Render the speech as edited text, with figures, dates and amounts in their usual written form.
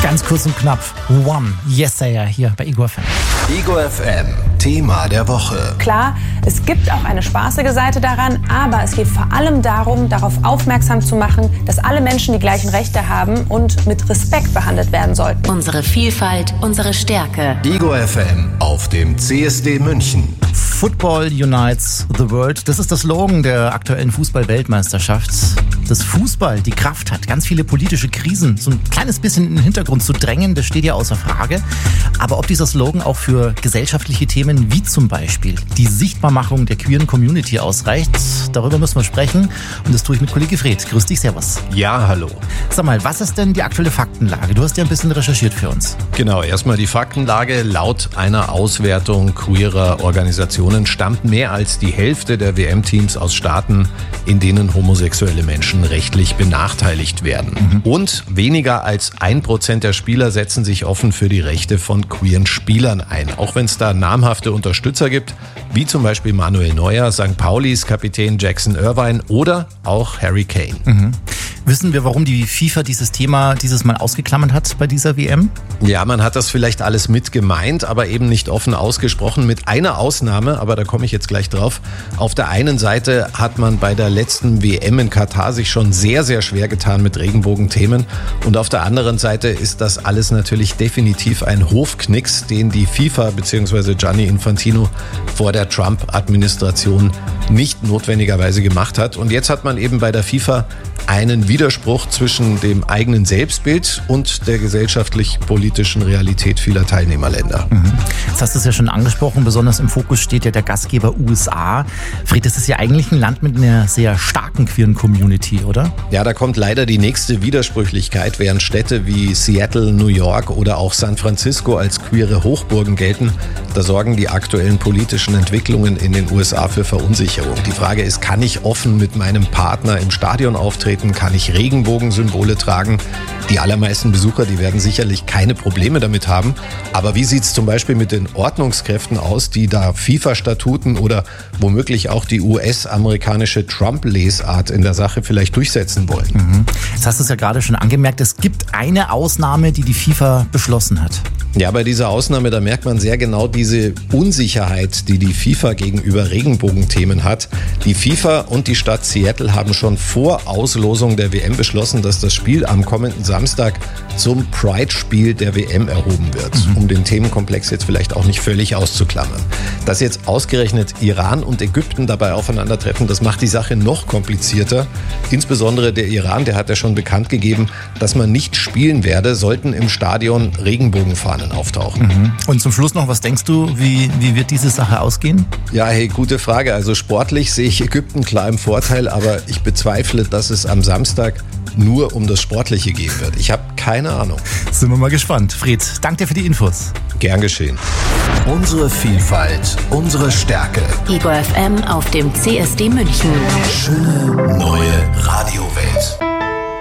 Ganz kurz und knapp. One. Yes, Sir, hier bei Ego FM. Ego FM. Thema der Woche. Klar, es gibt auch eine spaßige Seite daran, aber es geht vor allem darum, darauf aufmerksam zu machen, dass alle Menschen die gleichen Rechte haben und mit Respekt behandelt werden sollten. Unsere Vielfalt, unsere Stärke. Ego FM auf dem CSD München. Football unites the world. Das ist der Slogan der aktuellen Fußball-Weltmeisterschaft. Dass Fußball die Kraft hat, ganz viele politische Krisen so ein kleines bisschen in den Hintergrund zu drängen, das steht ja außer Frage. Aber ob dieser Slogan auch für gesellschaftliche Themen wie zum Beispiel die Sichtbarmachung der queeren Community ausreicht, darüber müssen wir sprechen. Und das tue ich mit Kollege Fred. Grüß dich, servus. Ja, hallo. Sag mal, was ist denn die aktuelle Faktenlage? Du hast ja ein bisschen recherchiert für uns. Genau, erstmal die Faktenlage. Laut einer Auswertung queerer Organisationen stammt mehr als die Hälfte der WM-Teams aus Staaten, in denen homosexuelle Menschen rechtlich benachteiligt werden. Und weniger als 1% der Spieler setzen sich offen für die Rechte von queeren Spielern ein. Auch wenn es da namhafte Unterstützer gibt, wie zum Beispiel Manuel Neuer, St. Paulis Kapitän Jackson Irvine oder auch Harry Kane. Wissen wir, warum die FIFA dieses Thema dieses Mal ausgeklammert hat bei dieser WM? Ja, man hat das vielleicht alles mit gemeint, aber eben nicht offen ausgesprochen, mit einer Ausnahme, aber da komme ich jetzt gleich drauf. Auf der einen Seite hat man bei der letzten WM in Katar sich schon sehr, sehr schwer getan mit Regenbogenthemen und auf der anderen Seite ist das alles natürlich definitiv ein Hofknicks, den die FIFA bzw. Gianni Infantino vor der Trump-Administration nicht notwendigerweise gemacht hat. Und jetzt hat man eben bei der FIFA einen Widerspruch zwischen dem eigenen Selbstbild und der gesellschaftlich-politischen Realität vieler Teilnehmerländer. Jetzt hast du es ja schon angesprochen, besonders im Fokus steht ja der Gastgeber USA. Fred, das ist ja eigentlich ein Land mit einer sehr starken queeren Community, oder? Ja, da kommt leider die nächste Widersprüchlichkeit, während Städte wie Seattle, New York oder auch San Francisco als queere Hochburgen gelten. Da sorgen die aktuellen politischen Entwicklungen in den USA für Verunsicherung. Die Frage ist, kann ich offen mit meinem Partner im Stadion auftreten? Kann ich Regenbogensymbole tragen? Die allermeisten Besucher, die werden sicherlich keine Probleme damit haben. Aber wie sieht es zum Beispiel mit den Ordnungskräften aus, die da FIFA-Statuten oder womöglich auch die US-amerikanische Trump-Lesart in der Sache vielleicht durchsetzen wollen? Jetzt hast du es ja gerade schon angemerkt, es gibt eine Ausnahme, die die FIFA beschlossen hat. Ja, bei dieser Ausnahme, da merkt man sehr genau diese Unsicherheit, die die FIFA gegenüber Regenbogenthemen hat. Die FIFA und die Stadt Seattle haben schon vor Auslosung der WM beschlossen, dass das Spiel am kommenden Samstag zum Pride-Spiel der WM erhoben wird, um den Themenkomplex jetzt vielleicht auch nicht völlig auszuklammern. Dass jetzt ausgerechnet Iran und Ägypten dabei aufeinandertreffen, das macht die Sache noch komplizierter. Insbesondere der Iran, der hat ja schon bekannt gegeben, dass man nicht spielen werde, sollten im Stadion Regenbogenfahnen auftauchen. Und zum Schluss noch, was denkst du, wie wird diese Sache ausgehen? Ja, hey, gute Frage. Also sportlich sehe ich Ägypten klar im Vorteil, aber ich bezweifle, dass es am Samstag nur um das Sportliche gehen wird. Ich habe keine Ahnung. Sind wir mal gespannt. Fred, danke dir für die Infos. Gern geschehen. Unsere Vielfalt, unsere Stärke. Ego FM auf dem CSD München. Schöne neue Radiowelt.